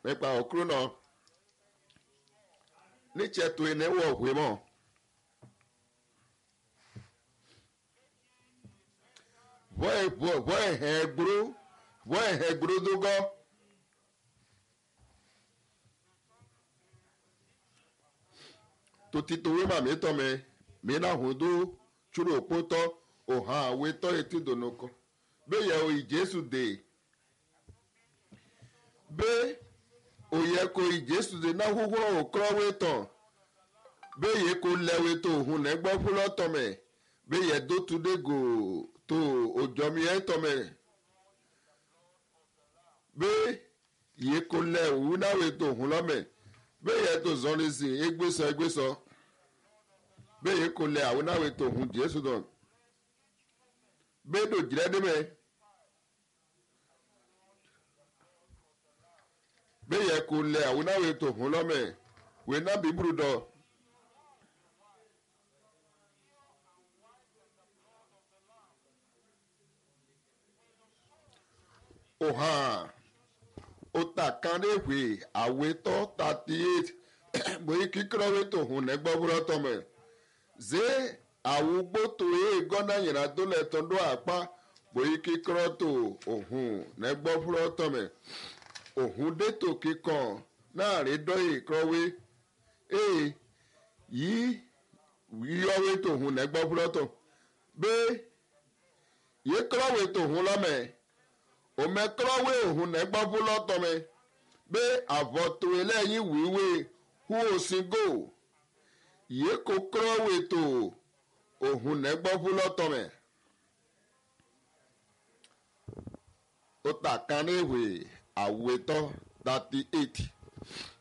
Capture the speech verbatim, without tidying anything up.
mẹ́pa ọ̀kúrò náà níṣẹ́ tó iná wọ̀ òwe mọ́ wọ́n ẹ̀hẹ́ gbúrú wọ́n ẹ̀hẹ́ gbúrú dógọ́ tó ti towé màmí tọ́ mi mi náà hùn dó túrò pótọ́ òhàn àwé tọ́ etí dònú kan bẹ́ẹ̀ yẹ o ìjésù dè bẹ́ẹ̀ òye ko ìjésù dè náà húhúrò òkúrọ́wé tán bẹ́ẹ̀ yẹ ko lẹ́wé tó òhun nẹ́gbọ́ fúlọ́ tọ́ mẹ́ bẹ́ẹ̀ yẹ dó túndé gò tó òjọ́mi ẹ̀ tọ́ mẹ́ bẹ́ẹ̀ yẹ ko lẹ́ òwú náà wé tó òhun lọ́mẹ́ bẹ́ẹ̀ yẹ tó zọ́ni sí égbésọ égbésọ bẹ́ẹ̀ yẹ ko lẹ́ àwọn náà wé tó òhun jésù dán bẹ́ẹ̀ dò jìrẹ́ dé mẹ́ bẹ́ẹ̀ yẹ ko lẹ́ àwọn náà wé tó òhun lọ́mẹ́ wé náà bí burú dọ̀. Oha ota kan ewe aweto thirty-eight boyi kikrowe to hun negbo buro to me ze awugbo to e gona yira do le ton do apa boyi kikro to ohun negbo buro to me ohun de to kikon na re do e krowe e yi wiyowe to hun negbo buro to be ye krowe to hun lo me omekọrọwe ohun nẹgbọn fúlọtọmẹ pé àvọtò eléyìí wíwé hu òsíngò yìí kò kọrọwe tó ohun nẹgbọn fúlọtọmẹ ó tà kan ní ìwé àwòtọ́ thirty eight.